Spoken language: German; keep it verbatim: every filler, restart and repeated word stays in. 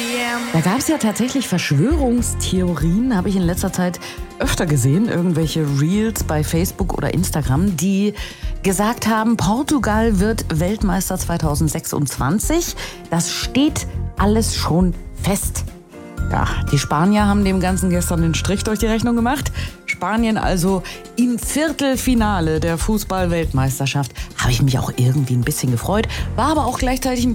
Da gab es ja tatsächlich Verschwörungstheorien, habe ich in letzter Zeit öfter gesehen, irgendwelche Reels bei Facebook oder Instagram, die gesagt haben, Portugal wird Weltmeister zwanzig sechsundzwanzig. Das steht alles schon fest. Ja, die Spanier haben dem Ganzen gestern den Strich durch die Rechnung gemacht. Spanien also im Viertelfinale der Fußball-Weltmeisterschaft. Habe ich mich auch irgendwie ein bisschen gefreut, war aber auch gleichzeitig ein